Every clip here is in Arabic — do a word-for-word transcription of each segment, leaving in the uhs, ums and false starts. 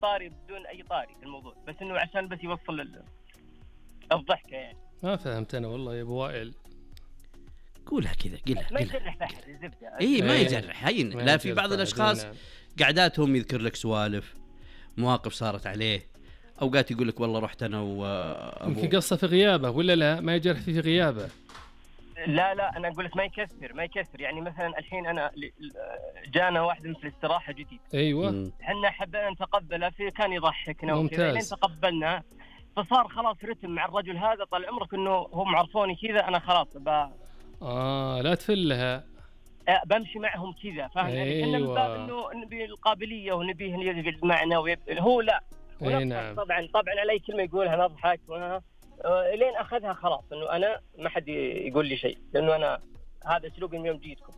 طاري بدون اي طاري في الموضوع، بس انه عشان بس يوصل الضحكه يعني. ما فهمت انا والله يا ابو وائل. قولها كذا، قولها ما قولها. يجرح احد الزبده. اي ما إيه. يجرح هين. ما لا في يجرح بعض أحد، الاشخاص نعم. قعداتهم يذكر لك سوالف، مواقف صارت عليه، اوقات يقول لك والله رحت انا يمكن وابو. قصة في غيابه ولا لا، ما يجرح فيه في غيابه. لا لا انا اقول لك ما يكثر ما يكثر يعني مثلا الحين انا ل- جانا واحد مثل الاستراحه جديد، ايوه مم. احنا حبينا نتقبله في كان يضحكنا وكذا، ممتاز. لين تقبلنا فصار خلاص رتم مع الرجل هذا. طال عمرك انه هم عرفوني كذا، انا خلاص ب... اه لا تفلها. آه، بمشي معهم كذا، فاهم يعني؟ احنا من باب أيوة. انه نبي القابليه ونبيه يقعد معنا ويب... هو لا اي ونضحك. نعم. طبعا طبعا على اي كلمه يقولها نضحك و... آه، لين اخذها خلاص انه انا ما حد يقول لي شيء، لانه انا هذا اسلوبي من يوم جيتكم.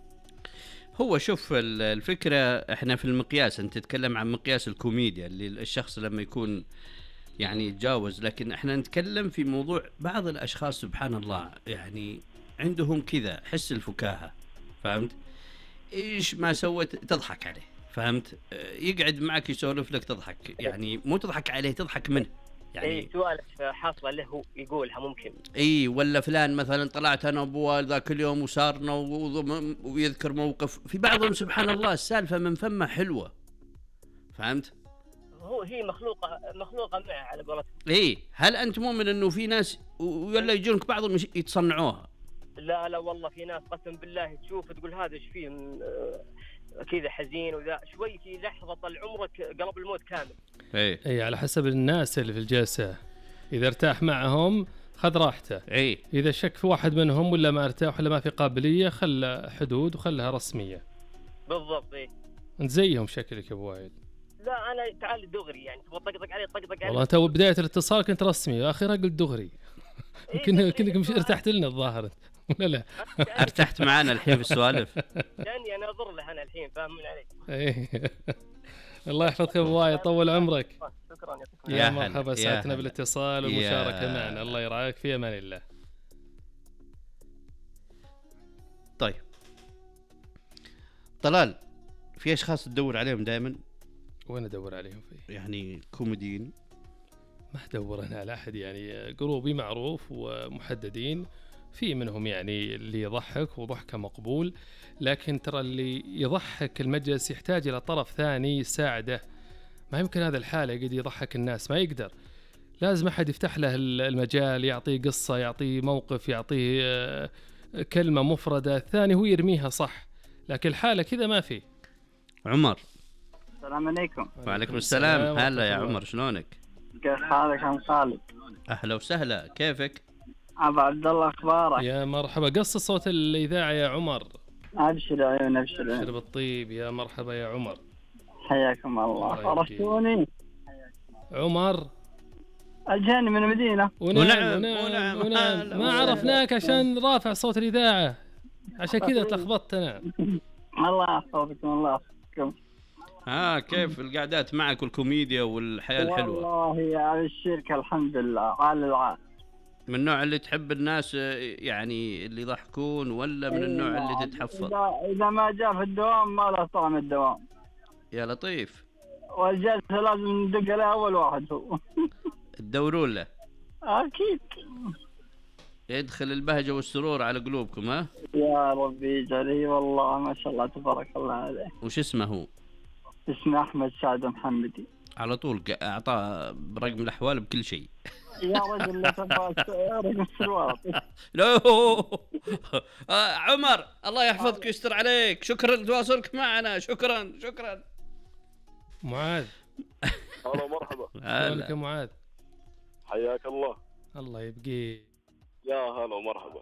هو شوف ال- الفكرة، احنا في المقياس، انت تتكلم عن مقياس الكوميديا اللي الشخص لما يكون يعني يتجاوز، لكن احنا نتكلم في موضوع بعض الاشخاص سبحان الله يعني عندهم كذا حس الفكاهة، فهمت؟ ايش ما سوت تضحك عليه، فهمت؟ اه، يقعد معك يسولف لك تضحك، يعني مو تضحك عليه، تضحك منه يعني يعني. سوالف حاصله له يقولها ممكن. اي ولا فلان مثلا طلعت انا وابوه ذاك اليوم وصارنا وضم- ويذكر موقف. في بعضهم سبحان الله السالفه من فمه حلوه، فهمت؟ هو هي مخلوقه مخلوقه معه على قولتهم. اي هل انت مؤمن انه في ناس ولا يجونك بعضهم يش- يتصنعوها؟ لا لا والله في ناس قسم بالله تشوف تقول هذا ايش فيه م- آه، كذا حزين وذا شوي في لحظه طال عمرك قلب الموت كامل. اي اي على حسب الناس اللي في الجلسة، اذا ارتاح معهم خذ راحته، اي اذا شك في واحد منهم ولا ما ارتاح ولا ما في قابلية خلى حدود وخلها رسمية. بالضبط. ايه انت زيهم شكلك يا ابو وائل. لا انا تعال دغري يعني تبغى طقطق عليه طقطق عليه. والله انت بداية الاتصال كنت رسمي واخرها قلت دغري. إيه كنا دغري. كنك مش ارتحت لنا الظاهر ولا لا؟ ارتحت معانا الحين في السوالف. لاني انا اضر له انا الحين فاهمين علي. ايه الله يحفظك يا ابو وائل، طول عمرك. شكرا يعطيكم يا يا مرحبا، هلا، سعدتنا يا بالاتصال هلا. والمشاركة يا- معنا، الله يرعاك، في امان الله. طيب طلال، في اشخاص تدور عليهم دائما وين ادور عليهم فيه؟ يعني كوميديين. ما ادور انا على احد يعني، جروبي معروف ومحددين، في منهم يعني اللي يضحك وضحكه مقبول، لكن ترى اللي يضحك المجلس يحتاج الى طرف ثاني يساعده. ما يمكن هذا الحالة يقعد يضحك الناس، ما يقدر. لازم احد يفتح له المجال، يعطيه قصة، يعطيه موقف، يعطيه آه، كلمة مفردة، الثاني هو يرميها صح، لكن الحالة كذا ما في. عمر. السلام عليكم. وعليكم السلام. ورحمة هلا يا الله. عمر، شلونك؟ كيف حالك عم خالد؟ اهلا وسهلا، كيفك؟ ابو عبد الله اخبارك؟ يا مرحبا، قص صوت الإذاعة يا عمر. ابشر عيون ابشر عيون. شرب الطيب، يا مرحبا يا عمر. حياكم الله. الله عرفتوني؟ عمر الجاني من المدينة. ونعم ونعم، ونعم, ونعم. ونعم. هلا ما وسهلا. عرفناك عشان رافع صوت الإذاعة، عشان كذا تلخبطت أنا. الله يحفظكم الله يحفظكم. ها كيف القعدات معك والكوميديا والحياة الحلوة؟ والله يا الشركة الحمد لله على العال. من النوع اللي تحب الناس يعني اللي يضحكون، ولا من النوع اللي تتحفظ؟ إذا, إذا ما جاء في الدوام ما له طعم الدوام. يا لطيف. والجلسة لازم ندق عليه أول واحد هو. تدورون له. أكيد. يدخل البهجة والسرور على قلوبكم. ها يا ربي يجعله والله ما شاء الله تبارك الله عليه. وش اسمه هو؟ اسمه أحمد سعد محمدي. على طول ق- اعطاه برقم الاحوال بكل شيء. يا رجل لا تبغى رقم السروال. لا آه عمر، الله يحفظك ويستر عليك، شكرا لتواصلك معنا، شكرا شكرا. معاذ. هلا مرحبا. شلونك يا معاذ؟ حياك الله. الله يبقيه. يا هلا ومرحبا.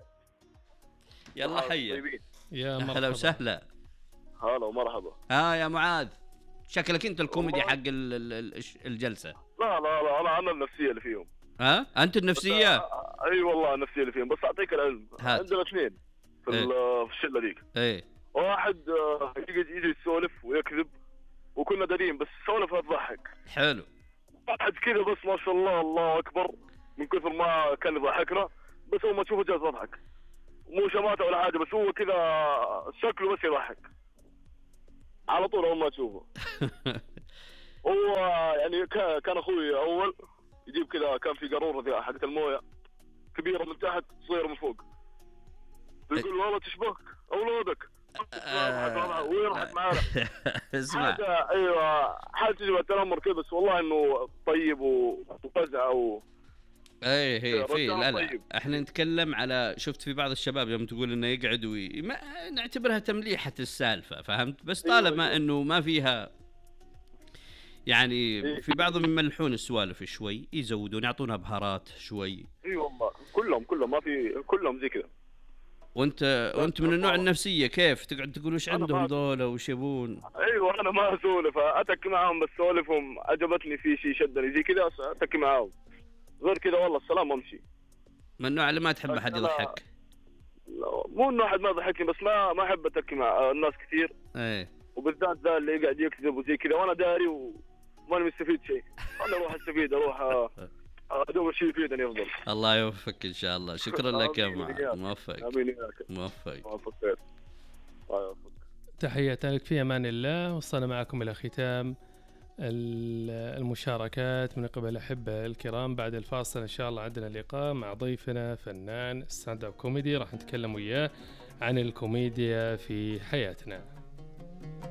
يلا حيا. طيبين. يا مرحبا. هلا وسهلا. هلا ومرحبا. ها يا معاذ، شكلك انت الكوميدي حق ال- ال- ال- الجلسة. لا لا لا انا انا النفسيه اللي فيهم. ها انت النفسية. آه، اي والله النفسيه اللي فيهم، بس اعطيك العلم. هات. عندنا اثنين في إيه. ال- في الشله ذيك. ايه واحد آه، يجي يجي يسولف ويكذب وكنا دارين، بس سولفها تضحك. حلو. واحد كذا بس ما شاء الله الله اكبر من كثر ما كان يضحكنا، بس هو ما تشوفه جالس يضحك، مو شماته ولا حاجه، بس هو كذا شكله بس يضحك على طول اول ما تشوفه. هو يعني كا- كان اخوي اول يجيب كذا، كان في قاروره ذي حقت المويه كبيره من تحت صغيره من فوق، يقول والله تشبهك اولادك ويضحك معنا. اسمع حاجه ايوه حاجه تشبه التنمر كذا، بس والله انه طيب وفزعه و... اي هي في رجال لا لا طيب. احنا نتكلم على، شفت في بعض الشباب يوم تقول انه يقعد وي... ما نعتبرها تمليحة السالفة، فهمت؟ بس طالما أيوة. انه ما فيها يعني، في بعضهم يملحون السوالف شوي، يزودون يعطونها بهارات شوي. اي والله كلهم كلهم ما في، كلهم زي كذا. وانت وانت من النوع النفسية كيف تقعد تقول وش أنا عندهم ما- ذولا وش يبون؟ ايوه انا ما اسولف، اتك معاهم بس سوالفهم عجبتني، في شيء شدني زي كذا اتك معاهم، غير كذا والله السلام امشي. من النوع اللي ما تحب احد أنا- يضحك. لا، مو انه احد ما يضحكني، بس ما ما احب اتكي مع الناس كثير، ايه وبالذات ذا اللي يقعد يكذب وزي كذا وانا داري وماني مستفيد شيء. انا اروح استفيد، اروح آه، ادور شيء يفيدني افضل. الله يوفقك ان شاء الله. شكرا لك يا آمين معاذ، وإياك. موفق امين وياك، موفق. موفق خير. الله يوفقك. تحية لك في أمان الله. وصلنا معكم إلى ختام ال- المشاركات من قبل الأحبة الكرام. بعد الفاصل إن شاء الله عندنا لقاء مع ضيفنا فنان ستاند اب كوميدي، راح نتكلم وياه عن الكوميديا في حياتنا.